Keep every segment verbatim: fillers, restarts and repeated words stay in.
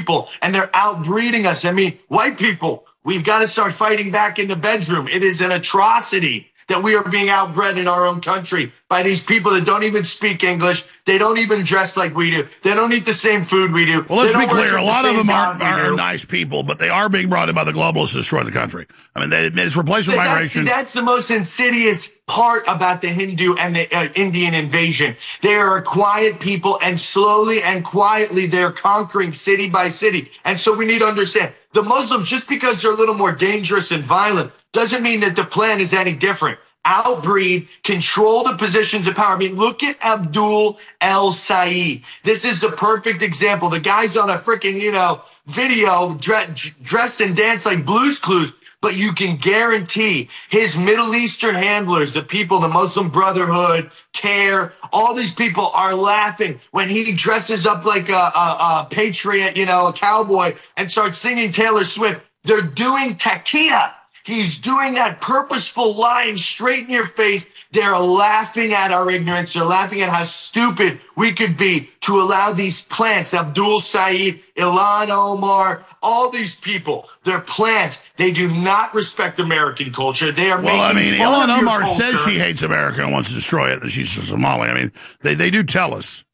people, and they're outbreeding us. I mean, white people, we've got to start fighting back in the bedroom. It is an atrocity that we are being outbred in our own country by these people that don't even speak English. They don't even dress like we do. They don't eat the same food we do. Well, let's be clear. A lot of them aren't, are are nice people, but they are being brought in by the globalists to destroy the country. I mean, they, it's replacement that's, migration. That's the most insidious part about the Hindu and the uh, Indian invasion. They are a quiet people, and slowly and quietly they're conquering city by city. And so we need to understand, the Muslims, just because they're a little more dangerous and violent, doesn't mean that the plan is any different. Outbreed, control the positions of power. I mean, look at Abdul El-Sayed. This is the perfect example. The guy's on a freaking, you know, video dre- dressed and danced like Blue's Clues, but you can guarantee his Middle Eastern handlers, the people, the Muslim Brotherhood, CARE, all these people are laughing when he dresses up like a, a, a patriot, you know, a cowboy, and starts singing Taylor Swift. They're doing taqiyya. He's doing that purposeful line straight in your face. They're laughing at our ignorance. They're laughing at how stupid we could be to allow these plants, Abdul Saeed, Ilhan Omar, all these people, they're plants. They do not respect American culture. They are well, making I mean, fun Ilhan of your Omar culture. says she hates America and wants to destroy it, that she's a Somali. I mean, they, they do tell us.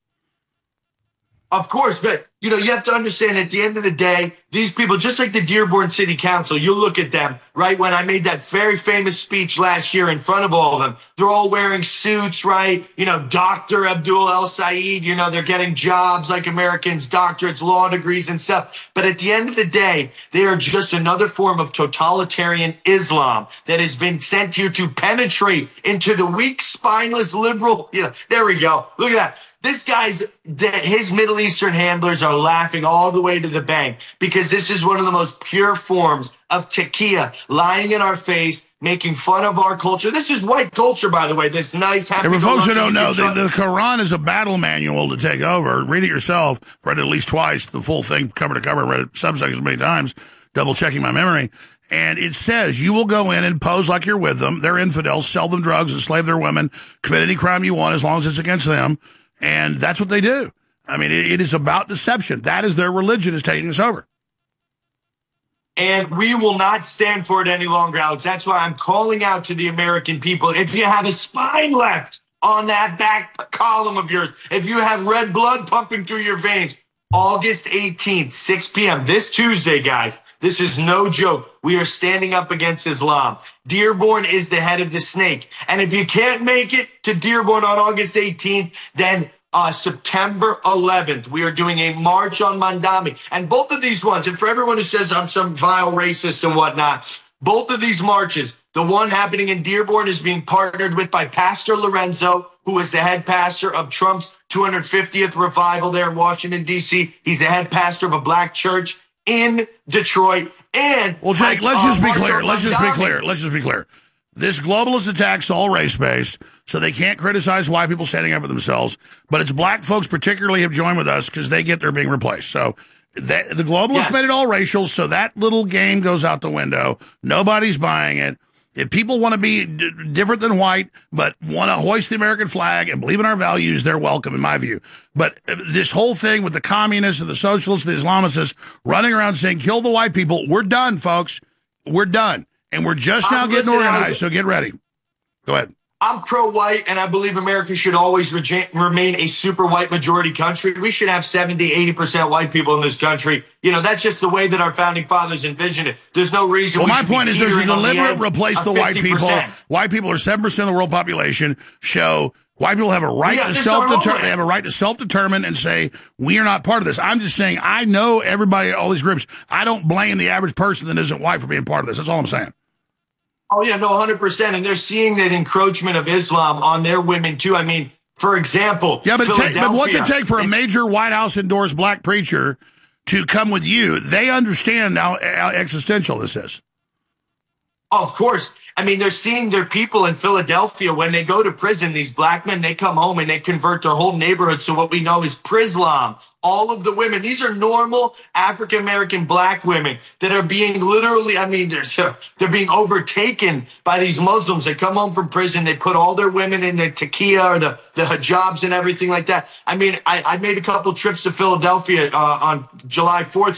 Of course, but, you know, you have to understand at the end of the day, these people, just like the Dearborn City Council, you look at them, right? When I made that very famous speech last year in front of all of them, they're all wearing suits, right? You know, Doctor Abdul El-Sayed, you know, they're getting jobs like Americans, doctorates, law degrees and stuff. But at the end of the day, they are just another form of totalitarian Islam that has been sent here to penetrate into the weak, spineless, liberal, you know, there we go. Look at that. This guy's, his Middle Eastern handlers are laughing all the way to the bank because this is one of the most pure forms of taqiyya, lying in our face, making fun of our culture. This is white culture, by the way, this nice, happy. And for folks who don't know, the, the Quran is a battle manual to take over. Read it yourself. Read it at least twice, the full thing, cover to cover. Read it subsections many times, double-checking my memory. And it says you will go in and pose like you're with them. They're infidels, sell them drugs, enslave their women, commit any crime you want as long as it's against them. And that's what they do. I mean, it, it is about deception. That is their religion is taking us over. And we will not stand for it any longer, Alex. That's why I'm calling out to the American people. If you have a spine left on that back column of yours, if you have red blood pumping through your veins, August eighteenth, six p.m., this Tuesday, guys, this is no joke. We are standing up against Islam. Dearborn is the head of the snake. And if you can't make it to Dearborn on August eighteenth, then uh, September eleventh, we are doing a march on Mandami. And both of these ones, and for everyone who says I'm some vile racist and whatnot, both of these marches, the one happening in Dearborn is being partnered with by Pastor Lorenzo, who is the head pastor of Trump's two hundred fiftieth revival there in Washington, D C. He's the head pastor of a black church in Detroit. And well, Jake, let's uh, just be clear. Let's just be Mandami. clear. Let's just be clear. This globalist attack's all race-based, so they can't criticize white people standing up for themselves. But it's black folks particularly have joined with us because they get they're being replaced. So that, the globalists yes. made it all racial, so that little game goes out the window. Nobody's buying it. If people want to be d- different than white, but want to hoist the American flag and believe in our values, they're welcome, in my view. But this whole thing with the communists and the socialists and the Islamists running around saying, kill the white people, we're done, folks. We're done. And we're just now um, getting listen, organized, was, so get ready. Go ahead. I'm pro-white, and I believe America should always re- remain a super white majority country. We should have seventy, eighty percent white people in this country. You know, that's just the way that our founding fathers envisioned it. There's no reason well, we my point is there's a deliberate the replace the white people. White people are seven percent of the world population. Show white people have a right yeah, to self-determine. They have a right to self-determine and say, we are not part of this. I'm just saying, I know everybody, all these groups. I don't blame the average person that isn't white for being part of this. That's all I'm saying. Oh, yeah, no, one hundred percent. And they're seeing that encroachment of Islam on their women, too. I mean, for example, yeah, but, take, but what's it take for a major White House-endorsed black preacher to come with you? They understand how, how existential this is. Oh, of course. I mean, they're seeing their people in Philadelphia when they go to prison, these black men, they come home and they convert their whole neighborhood to what we know is Prislam. All of the women, these are normal African-American black women that are being literally, I mean, they're, they're being overtaken by these Muslims. They come home from prison, they put all their women in the taqiyya or the, the hijabs and everything like that. I mean, I, I made a couple trips to Philadelphia uh, on July fourth.